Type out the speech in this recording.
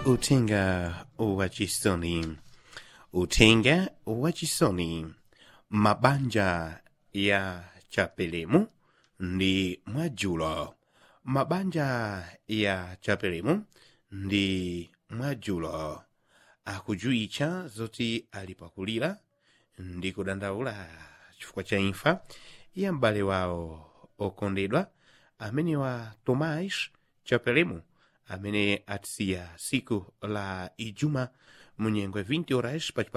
Utenga wachisoni. Utenga wachisoni. Mabanja ya Chapelemu ndi mwajulo. Mabanja ya Chapelemu ndi mwajulo. Akujuicha zoti alipakulira ndi kudandaula chifukwa cha imfa ya m'bale wawo okondedwa amene wa Tomás Chapelemu amene atisiya siku la Ijuma munyengo 20 horas pa